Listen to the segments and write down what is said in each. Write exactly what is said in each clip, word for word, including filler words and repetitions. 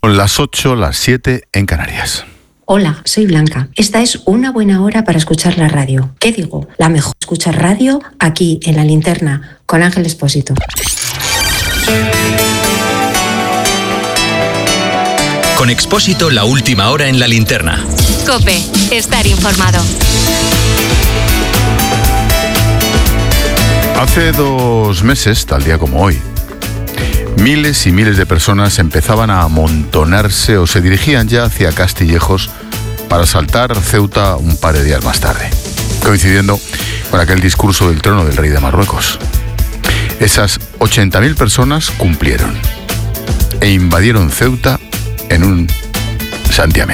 Son las ocho, las siete en Canarias. Hola, soy Blanca. Esta es una buena hora para escuchar la radio. ¿Qué digo? La mejor. Escuchar radio aquí en La Linterna con Ángel Expósito. Con Expósito, la última hora en La Linterna. COPE, estar informado. Hace dos meses, tal día como hoy, miles y miles de personas empezaban a amontonarse o se dirigían ya hacia Castillejos para saltar Ceuta un par de días más tarde, coincidiendo con aquel discurso del trono del rey de Marruecos. Esas ochenta mil personas cumplieron e invadieron Ceuta en un santiamén.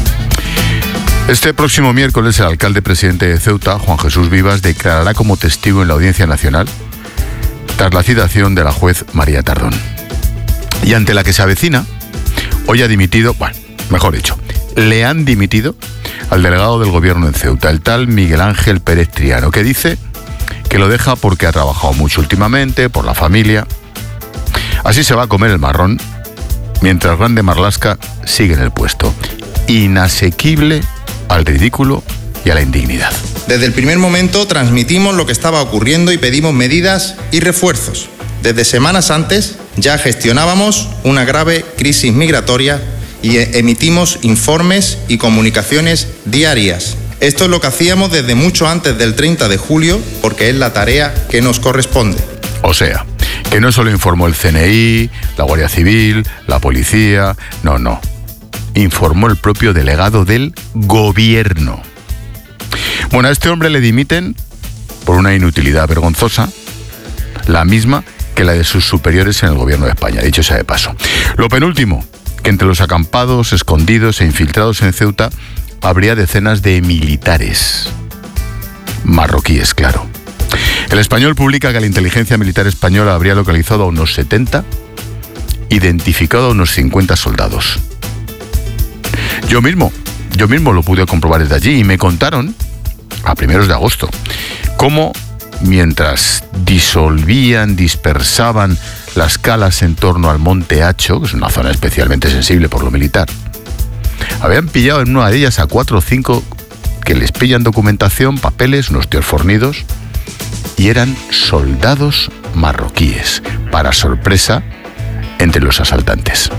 Este próximo miércoles el alcalde presidente de Ceuta, Juan Jesús Vivas, declarará como testigo en la Audiencia Nacional tras la citación de la juez María Tardón. Y ante la que se avecina, hoy ha dimitido, bueno, mejor dicho, le han dimitido al delegado del gobierno en Ceuta, el tal Miguel Ángel Pérez Triano, que dice que lo deja porque ha trabajado mucho últimamente, por la familia. Así se va a comer el marrón, mientras Grande Marlaska sigue en el puesto, inasequible al ridículo y a la indignidad. Desde el primer momento transmitimos lo que estaba ocurriendo y pedimos medidas y refuerzos. Desde semanas antes ya gestionábamos una grave crisis migratoria y emitimos informes y comunicaciones diarias. Esto es lo que hacíamos desde mucho antes del treinta de julio, porque es la tarea que nos corresponde. O sea, que no solo informó el C N I, la Guardia Civil, la policía, no, no. Informó el propio delegado del gobierno. Bueno, a este hombre le dimiten por una inutilidad vergonzosa, la misma que la de sus superiores en el gobierno de España, dicho sea de paso. Lo penúltimo, que entre los acampados, escondidos e infiltrados en Ceuta habría decenas de militares marroquíes, claro. El Español publica que la inteligencia militar española habría localizado a unos setenta, identificado a unos cincuenta soldados. Yo mismo, yo mismo lo pude comprobar desde allí y me contaron, a primeros de agosto, cómo mientras disolvían, dispersaban las calas en torno al Monte Hacho, que es una zona especialmente sensible por lo militar, habían pillado en una de ellas a cuatro o cinco que les pillan documentación, papeles, unos tíos fornidos, y eran soldados marroquíes, para sorpresa entre los asaltantes.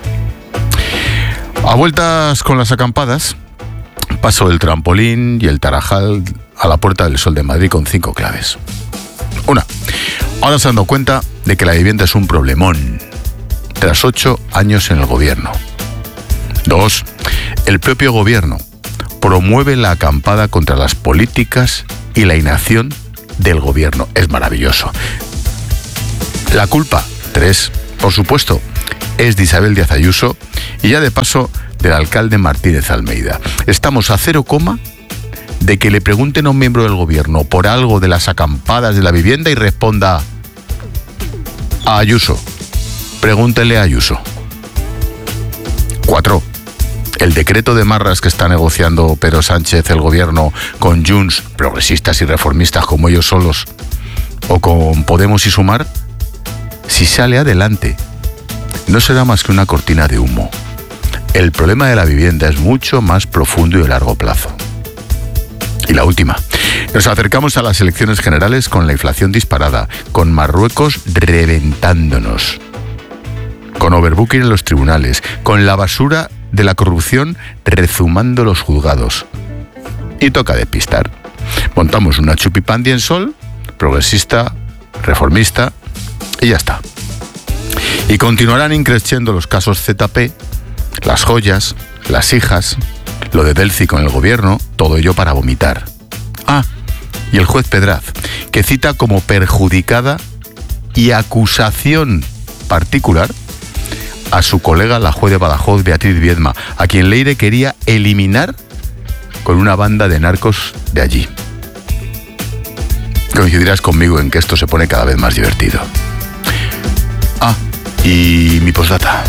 A vueltas con las acampadas, paso del trampolín y el Tarajal a la Puerta del Sol de Madrid con cinco claves. Una, ahora se han dado cuenta de que la vivienda es un problemón, tras ocho años en el gobierno. Dos, el propio gobierno promueve la acampada contra las políticas y la inacción del gobierno. Es maravilloso. La culpa, tres, por supuesto, es de Isabel Díaz Ayuso y ya de paso del alcalde Martínez Almeida. Estamos a cero coma de que le pregunten a un miembro del gobierno por algo de las acampadas de la vivienda y responda a Ayuso. Pregúntele a Ayuso. Cuatro. El decreto de Marras que está negociando Pedro Sánchez, el gobierno, con Junts, progresistas y reformistas como ellos solos, o con Podemos y Sumar, si sale adelante, no será más que una cortina de humo. El problema de la vivienda es mucho más profundo y de largo plazo. Y la última. Nos acercamos a las elecciones generales con la inflación disparada, con Marruecos reventándonos, con overbooking en los tribunales, con la basura de la corrupción rezumando los juzgados. Y toca despistar. Montamos una chupipandi en Sol, progresista, reformista, y ya está. Y continuarán increciendo los casos Z P, las joyas, las hijas, lo de Delci con el gobierno, todo ello para vomitar. Ah, y el juez Pedraz, que cita como perjudicada y acusación particular a su colega, la juez de Badajoz, Beatriz Viedma, a quien Leire quería eliminar con una banda de narcos de allí. Coincidirás conmigo en que esto se pone cada vez más divertido. Ah, y mi postdata.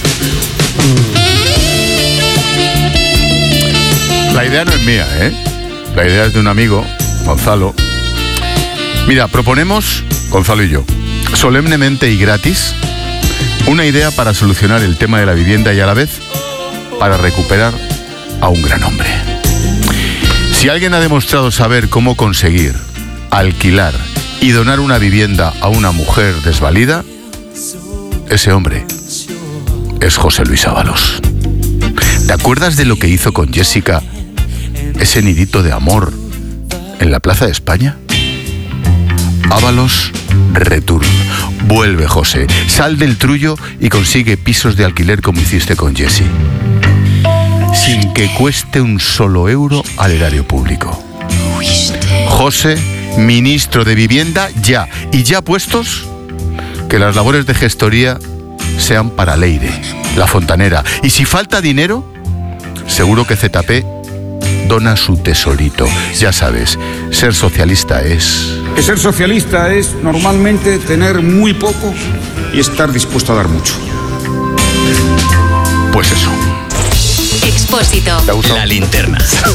La idea no es mía, ¿eh? La idea es de un amigo, Gonzalo. Mira, proponemos, Gonzalo y yo, solemnemente y gratis, Una idea para solucionar el tema de la vivienda y a la vez para recuperar a un gran hombre. Si alguien ha demostrado saber cómo conseguir, alquilar y donar una vivienda a una mujer desvalida, ese hombre es José Luis Ábalos. ¿Te acuerdas de lo que hizo con Jessica, ese nidito de amor, en la Plaza de España? Ábalos Return. Vuelve, José, sal del trullo y consigue pisos de alquiler como hiciste con Jessie, sin que cueste un solo euro al erario público. José, ministro de Vivienda, ya. Y ya puestos, que las labores de gestoría sean para Leire, la fontanera. Y si falta dinero, seguro que Z P dona su tesorito. Ya sabes, ser socialista es... Que ser socialista es normalmente tener muy poco y estar dispuesto a dar mucho. Pues eso. Expósito. La linterna.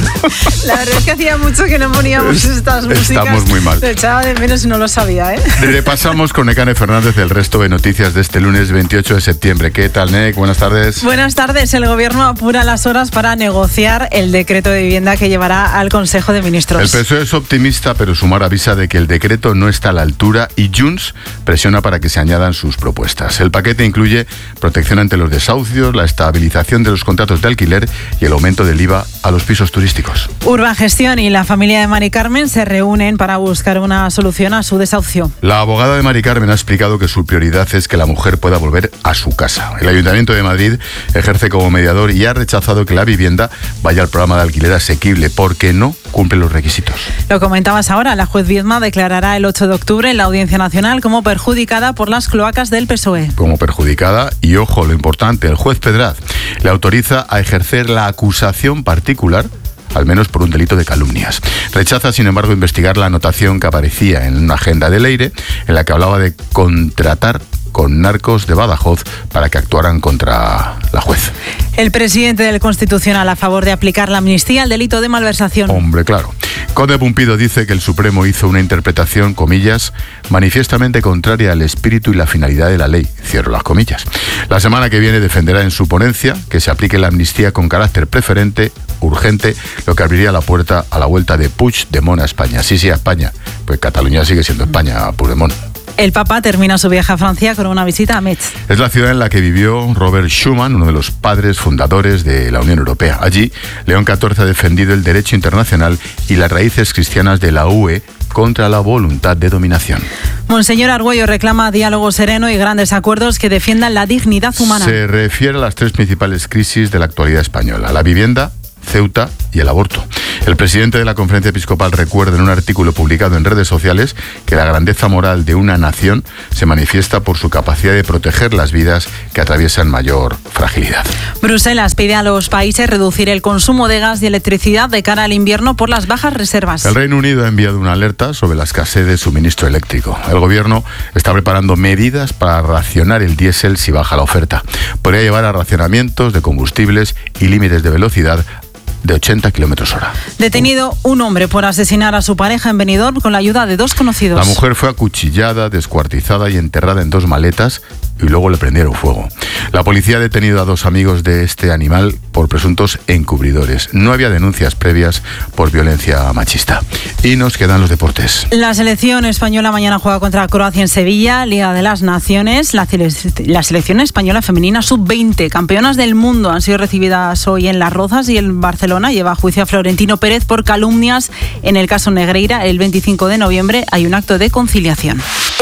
La verdad es que hacía mucho que no poníamos estas músicas. Estamos muy mal. Lo echaba de menos y no lo sabía, ¿eh? Repasamos con Nekane Fernández el resto de noticias de este lunes veintiocho de septiembre. ¿Qué tal, Nek? Buenas tardes. Buenas tardes. El Gobierno apura las horas para negociar el decreto de vivienda que llevará al Consejo de Ministros. El P S O E es optimista, pero Sumar avisa de que el decreto no está a la altura y Junts presiona para que se añadan sus propuestas. El paquete incluye protección ante los desahucios, la estabilización de los contratos de alquiler y el aumento del I V A a los pisos turísticos. Urbangestión y la familia de Mari Carmen se reúnen para buscar una solución a su desahucio. La abogada de Mari Carmen ha explicado que su prioridad es que la mujer pueda volver a su casa. El Ayuntamiento de Madrid ejerce como mediador y ha rechazado que la vivienda vaya al programa de alquiler asequible porque no cumple los requisitos. Lo comentabas ahora, la juez Viedma declarará el ocho de octubre en la Audiencia Nacional como perjudicada por las cloacas del P S O E. Como perjudicada, y ojo, lo importante, el juez Pedraz le autoriza a ejercer la acusación particular, al menos por un delito de calumnias. Rechaza, sin embargo, investigar la anotación que aparecía en una agenda de Leire, en la que hablaba de contratar con narcos de Badajoz para que actuaran contra la juez. El presidente del Constitucional a favor de aplicar la amnistía al delito de malversación. Hombre, claro. Conde Pumpido dice que el Supremo hizo una interpretación, comillas, manifiestamente contraria al espíritu y la finalidad de la ley, cierro las comillas. La semana que viene defenderá en su ponencia que se aplique la amnistía con carácter preferente, urgente, lo que abriría la puerta a la vuelta de Puigdemont a España. Sí, sí, a España. Pues Cataluña sigue siendo España, Puigdemont. El Papa termina su viaje a Francia con una visita a Metz. Es la ciudad en la que vivió Robert Schuman, uno de los padres fundadores de la Unión Europea. Allí, León catorce ha defendido el derecho internacional y las raíces cristianas de la U E contra la voluntad de dominación. Monseñor Argüello reclama diálogo sereno y grandes acuerdos que defiendan la dignidad humana. Se refiere a las tres principales crisis de la actualidad española: la vivienda, Ceuta y el aborto. El presidente de la Conferencia Episcopal recuerda en un artículo publicado en redes sociales que la grandeza moral de una nación se manifiesta por su capacidad de proteger las vidas que atraviesan mayor fragilidad. Bruselas pide a los países reducir el consumo de gas y electricidad de cara al invierno por las bajas reservas. El Reino Unido ha enviado una alerta sobre la escasez de suministro eléctrico. El gobierno está preparando medidas para racionar el diésel si baja la oferta. Podría llevar a racionamientos de combustibles y límites de velocidad de ochenta kilómetros hora. Detenido un hombre por asesinar a su pareja en Benidorm con la ayuda de dos conocidos. La mujer fue acuchillada, descuartizada y enterrada en dos maletas y luego le prendieron fuego. La policía ha detenido a dos amigos de este animal por presuntos encubridores. No había denuncias previas por violencia machista. Y nos quedan los deportes. La selección española mañana juega contra Croacia en Sevilla, Liga de las Naciones. La, la selección española femenina sub veinte, campeonas del mundo, han sido recibidas hoy en Las Rozas y el Barcelona lleva a juicio a Florentino Pérez por calumnias en el caso Negreira. El veinticinco de noviembre hay un acto de conciliación.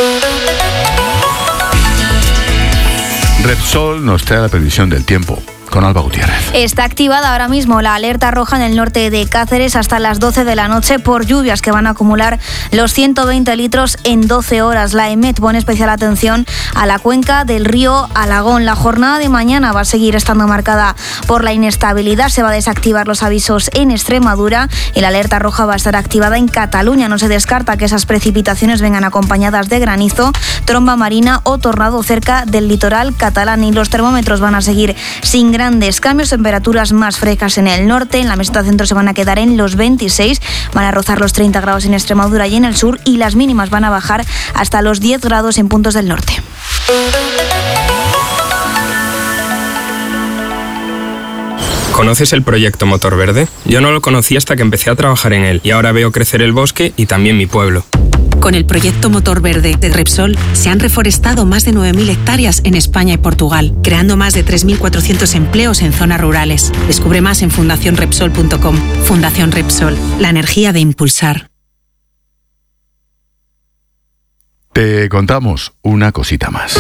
Repsol nos trae la previsión del tiempo con Alba Gutiérrez. Está activada ahora mismo la alerta roja en el norte de Cáceres hasta las doce de la noche por lluvias que van a acumular los ciento veinte litros en doce horas. La EMET pone especial atención a la cuenca del río Alagón. La jornada de mañana va a seguir estando marcada por la inestabilidad. Se va a desactivar los avisos en Extremadura y la alerta roja va a estar activada en Cataluña. No se descarta que esas precipitaciones vengan acompañadas de granizo, tromba marina o tornado cerca del litoral catalán, y los termómetros van a seguir sin grandes cambios. Temperaturas más frescas en el norte, en la meseta centro se van a quedar en los veintiséis, van a rozar los treinta grados en Extremadura y en el sur, y las mínimas van a bajar hasta los diez grados en puntos del norte. ¿Conoces el proyecto Motor Verde? Yo no lo conocí hasta que empecé a trabajar en él y ahora veo crecer el bosque y también mi pueblo. Con el proyecto Motor Verde de Repsol se han reforestado más de nueve mil hectáreas en España y Portugal, creando más de tres mil cuatrocientos empleos en zonas rurales. Descubre más en fundación repsol punto com. Fundación Repsol, la energía de impulsar. Te contamos una cosita más.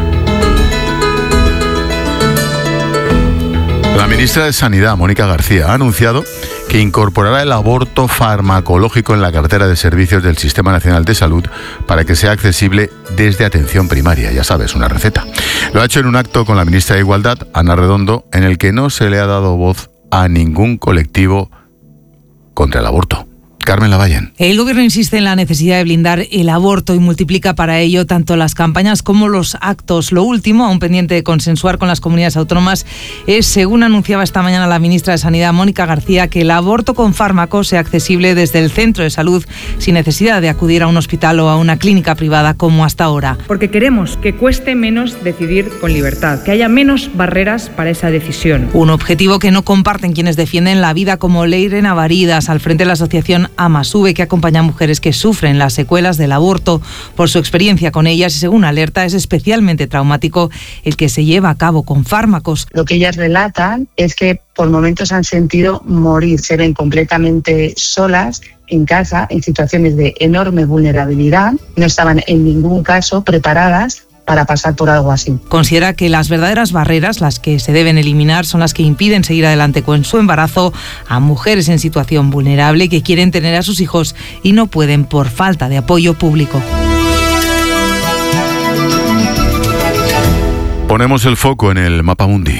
La ministra de Sanidad, Mónica García, ha anunciado que incorporará el aborto farmacológico en la cartera de servicios del Sistema Nacional de Salud para que sea accesible desde atención primaria, ya sabes, una receta. Lo ha hecho en un acto con la ministra de Igualdad, Ana Redondo, en el que no se le ha dado voz a ningún colectivo contra el aborto. Carmen Lavallen. El Gobierno insiste en la necesidad de blindar el aborto y multiplica para ello tanto las campañas como los actos. Lo último, aún pendiente de consensuar con las comunidades autónomas, es, según anunciaba esta mañana la ministra de Sanidad, Mónica García, que el aborto con fármacos sea accesible desde el centro de salud sin necesidad de acudir a un hospital o a una clínica privada como hasta ahora. Porque queremos que cueste menos decidir con libertad, que haya menos barreras para esa decisión. Un objetivo que no comparten quienes defienden la vida, como Leire Navaridas, al frente de la asociación Amasube, que acompaña a mujeres que sufren las secuelas del aborto. Por su experiencia con ellas y según alerta, es especialmente traumático el que se lleva a cabo con fármacos. Lo que ellas relatan es que por momentos han sentido morir, se ven completamente solas en casa, en situaciones de enorme vulnerabilidad, no estaban en ningún caso preparadas para pasar por algo así. Considera que las verdaderas barreras, las que se deben eliminar, son las que impiden seguir adelante con su embarazo a mujeres en situación vulnerable que quieren tener a sus hijos y no pueden por falta de apoyo público. Ponemos el foco en el Mapa Mundi.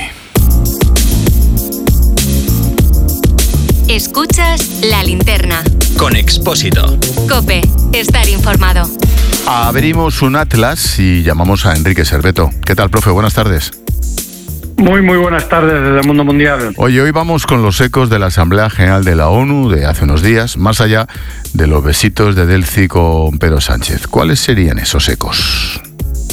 Escuchas La Linterna. Con Expósito. COPE. Estar informado. Abrimos un atlas y llamamos a Enrique Serveto. ¿Qué tal, profe? Buenas tardes. Muy, muy buenas tardes desde el mundo mundial. Oye, hoy vamos con los ecos de la Asamblea General de la ONU de hace unos días, más allá de los besitos de Delcy con Pedro Sánchez. ¿Cuáles serían esos ecos?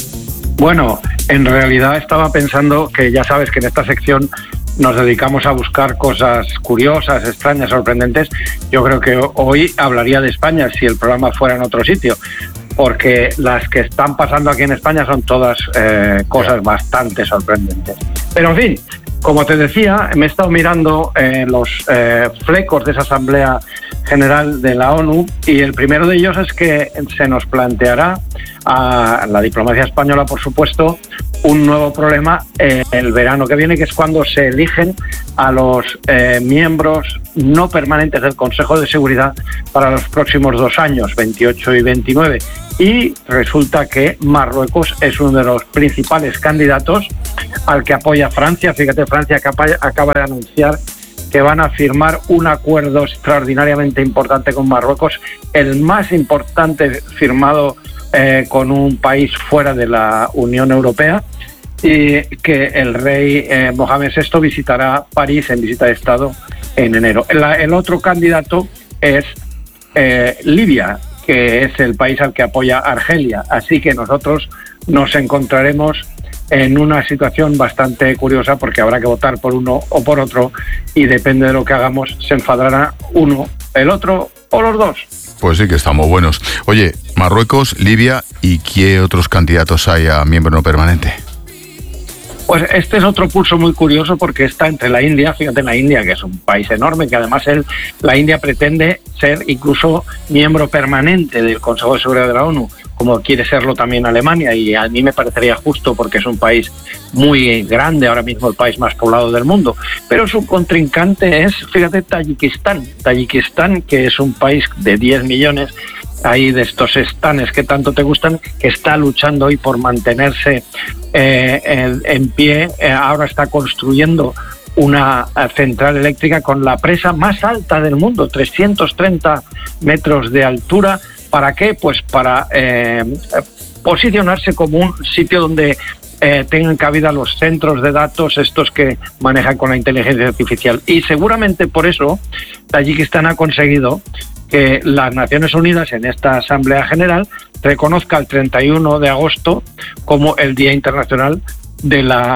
Bueno, en realidad estaba pensando que ya sabes que en esta sección nos dedicamos a buscar cosas curiosas, extrañas, sorprendentes. Yo creo que hoy hablaría de España si el programa fuera en otro sitio, porque las que están pasando aquí en España son todas eh, cosas bastante sorprendentes. Pero en fin, como te decía, me he estado mirando eh, los eh, flecos de esa Asamblea General de la ONU y el primero de ellos es que se nos planteará a la diplomacia española, por supuesto, un nuevo problema eh, el verano que viene, que es cuando se eligen a los eh, miembros no permanentes del Consejo de Seguridad para los próximos dos años, veintiocho y veintinueve. Y resulta que Marruecos es uno de los principales candidatos al que apoya Francia. Fíjate, Francia acaba de anunciar que van a firmar un acuerdo extraordinariamente importante con Marruecos, el más importante firmado eh, con un país fuera de la Unión Europea, y que el rey eh, Mohamed sexto visitará París en visita de Estado en enero. El, el otro candidato es eh, Libia, que es el país al que apoya Argelia. Así que nosotros nos encontraremos en una situación bastante curiosa porque habrá que votar por uno o por otro y depende de lo que hagamos se enfadará uno, el otro o los dos. Pues sí que estamos buenos. Oye, Marruecos, Libia, ¿y qué otros candidatos hay a miembro no permanente? Pues este es otro pulso muy curioso porque está entre la India, fíjate, la India, que es un país enorme, que además él, la India pretende ser incluso miembro permanente del Consejo de Seguridad de la ONU, como quiere serlo también Alemania, y a mí me parecería justo porque es un país muy grande, ahora mismo el país más poblado del mundo. Pero su contrincante es, fíjate, Tayikistán. Tayikistán, que es un país de diez millones, ahí de estos estanes que tanto te gustan, que está luchando hoy por mantenerse eh, en, en pie. Eh, ahora está construyendo una central eléctrica con la presa más alta del mundo, trescientos treinta metros de altura. ¿Para qué? Pues para eh, posicionarse como un sitio donde eh, tengan cabida los centros de datos, estos que manejan con la inteligencia artificial. Y seguramente por eso Tayikistán ha conseguido que las Naciones Unidas en esta Asamblea General reconozca el treinta y uno de agosto como el Día Internacional de la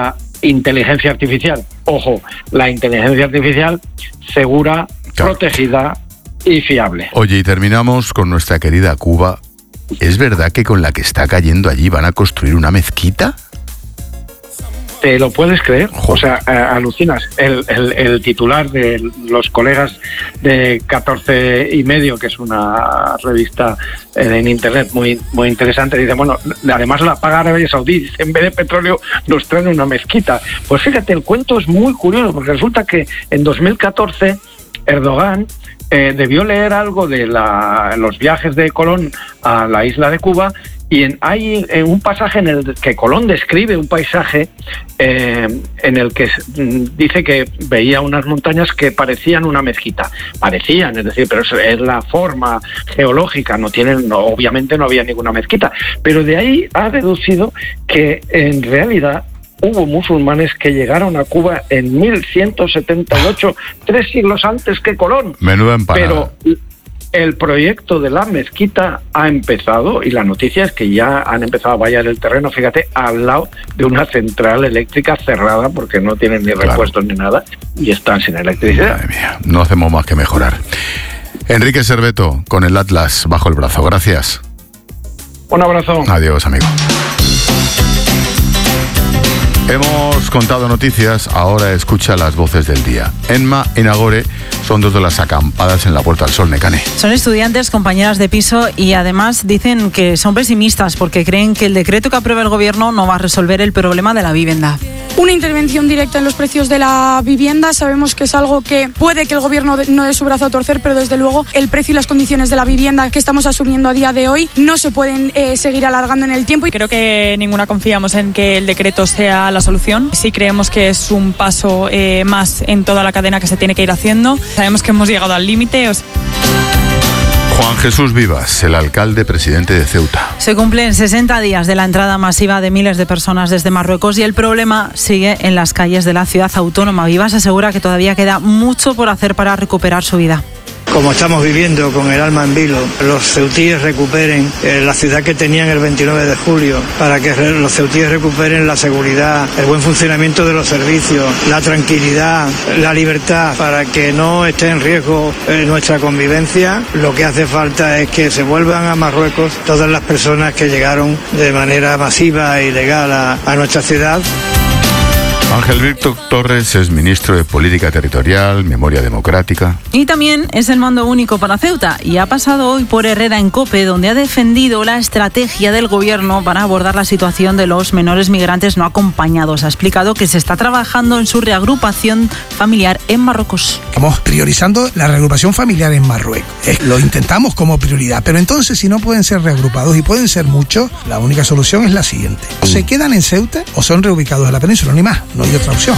inteligencia artificial. Ojo, la inteligencia artificial segura, claro, protegida y fiable. Oye, y terminamos con nuestra querida Cuba. ¿Es verdad que con la que está cayendo allí van a construir una mezquita? ¿Te lo puedes creer? O sea, eh, alucinas. El, el, el titular de los colegas de catorce y medio, que es una revista eh, en internet muy muy interesante, dice, bueno, además la paga Arabia Saudí, dice, en vez de petróleo nos traen una mezquita. Pues fíjate, el cuento es muy curioso, porque resulta que en dos mil catorce Erdogan eh, debió leer algo de la, los viajes de Colón a la isla de Cuba. Y en, hay en un pasaje en el que Colón describe un paisaje eh, en el que dice que veía unas montañas que parecían una mezquita. Parecían, es decir, pero eso es la forma geológica, no tienen, no, obviamente no había ninguna mezquita. Pero de ahí ha deducido que en realidad hubo musulmanes que llegaron a Cuba en mil ciento setenta y ocho, tres siglos antes que Colón. Menuda empanada. Pero el proyecto de la mezquita ha empezado y la noticia es que ya han empezado a vallar el terreno, fíjate, al lado de una central eléctrica cerrada porque no tienen ni Claro. repuestos ni nada y están sin electricidad. Madre mía, no hacemos más que mejorar. Enrique Serveto, con el Atlas bajo el brazo. Gracias. Un abrazo. Adiós, amigo. Hemos contado noticias, ahora escucha las voces del día. Enma y Nagore son dos de las acampadas en la Puerta del Sol, Necane. Son estudiantes, compañeras de piso y además dicen que son pesimistas porque creen que el decreto que aprueba el gobierno no va a resolver el problema de la vivienda. Una intervención directa en los precios de la vivienda, sabemos que es algo que puede que el gobierno no dé su brazo a torcer, pero desde luego el precio y las condiciones de la vivienda que estamos asumiendo a día de hoy no se pueden eh, seguir alargando en el tiempo. Creo que ninguna confiamos en que el decreto sea la solución. Sí creemos que es un paso eh, más en toda la cadena que se tiene que ir haciendo. Sabemos que hemos llegado al límite. O sea... Juan Jesús Vivas, el alcalde presidente de Ceuta. Se cumplen sesenta días de la entrada masiva de miles de personas desde Marruecos y el problema sigue en las calles de la ciudad autónoma. Vivas asegura que todavía queda mucho por hacer para recuperar su vida. Como estamos viviendo con el alma en vilo, los ceutíes recuperen eh, la ciudad que tenían el veintinueve de julio, para que re- los ceutíes recuperen la seguridad, el buen funcionamiento de los servicios, la tranquilidad, la libertad, para que no esté en riesgo eh, nuestra convivencia. Lo que hace falta es que se vuelvan a Marruecos todas las personas que llegaron de manera masiva e ilegal a, a nuestra ciudad. Ángel Víctor Torres es ministro de Política Territorial, Memoria Democrática. Y también es el mando único para Ceuta y ha pasado hoy por Herrera en COPE, donde ha defendido la estrategia del gobierno para abordar la situación de los menores migrantes no acompañados. Ha explicado que se está trabajando en su reagrupación familiar en Marruecos. Estamos priorizando la reagrupación familiar en Marruecos. Eh, lo intentamos como prioridad, pero entonces si no pueden ser reagrupados y pueden ser muchos, la única solución es la siguiente. O se quedan en Ceuta o son reubicados en la península, ni más. No hay otra opción.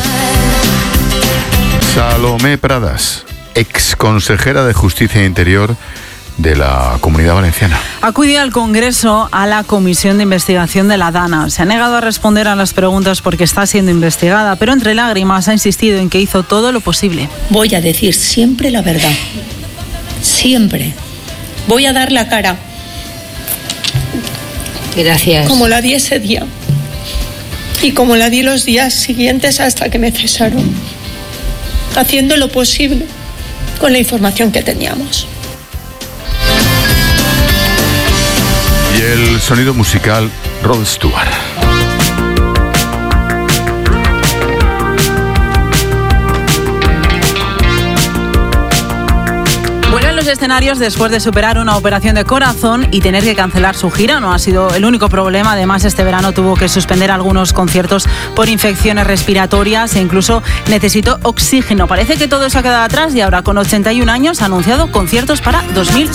Salomé Pradas, ex consejera de Justicia e Interior de la Comunidad Valenciana. Acudió al Congreso a la Comisión de Investigación de la DANA. Se ha negado a responder a las preguntas porque está siendo investigada, pero entre lágrimas ha insistido en que hizo todo lo posible. Voy a decir siempre la verdad. Siempre. Voy a dar la cara. Gracias. Como la di ese día. Y como la di los días siguientes hasta que me cesaron. Haciendo lo posible con la información que teníamos. Y el sonido musical, Rod Stewart. Los escenarios después de superar una operación de corazón y tener que cancelar su gira. No ha sido el único problema. Además, este verano tuvo que suspender algunos conciertos por infecciones respiratorias e incluso necesitó oxígeno. Parece que todo eso ha quedado atrás y ahora, con ochenta y un años, ha anunciado conciertos para dos mil